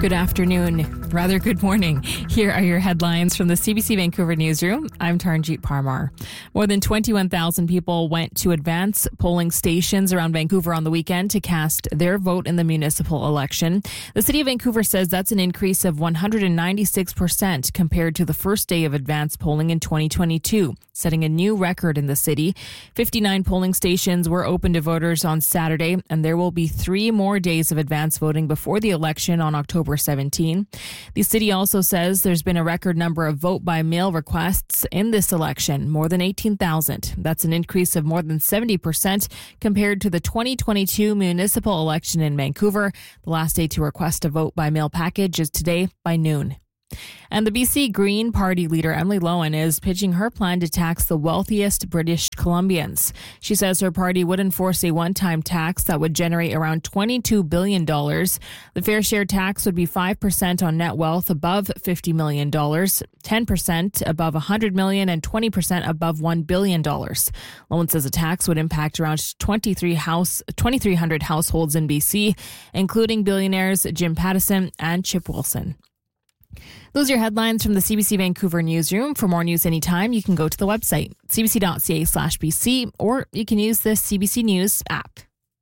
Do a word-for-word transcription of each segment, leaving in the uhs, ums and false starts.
Good afternoon, rather good morning. Here are your headlines from the C B C Vancouver newsroom. I'm Taranjeet Parmar. More than twenty-one thousand people went to advance polling stations around Vancouver on the weekend to cast their vote in the municipal election. The City of Vancouver says that's an increase of one hundred ninety-six percent compared to the first day of advance polling in twenty twenty-two, setting a new record in the city. fifty-nine polling stations were open to voters on Saturday, and there will be three more days of advance voting before the election on October seventeenth. The city also says there's been a record number of vote-by-mail requests in this election, more than eighteen thousand. That's an increase of more than seventy percent compared to the twenty twenty-two municipal election in Vancouver. The last day to request a vote-by-mail package is today by noon. And the B C Green Party leader, Emily Lohan, is pitching her plan to tax the wealthiest British Columbians. She says her party would enforce a one-time tax that would generate around twenty-two billion dollars. The fair share tax would be five percent on net wealth above fifty million dollars, ten percent above one hundred million dollars, and twenty percent above one billion dollars. Lohan says the tax would impact around twenty-three hundred households in B C, including billionaires Jim Pattison and Chip Wilson. Those are your headlines from the C B C Vancouver newsroom. For more news anytime, you can go to the website, cbc.ca slash BC, or you can use the C B C News app.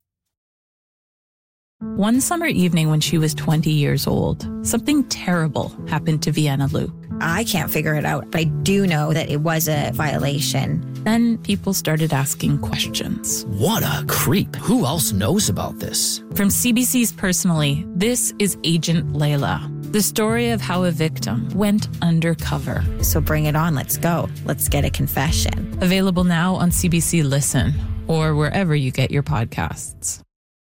One summer evening when she was twenty years old, something terrible happened to Vienna Luke. I can't figure it out, but I do know that it was a violation. Then people started asking questions. What a creep. Who else knows about this? From C B C's Personally, this is Agent Layla, the story of how a victim went undercover. So bring it on. Let's go. Let's get a confession. Available now on C B C Listen or wherever you get your podcasts.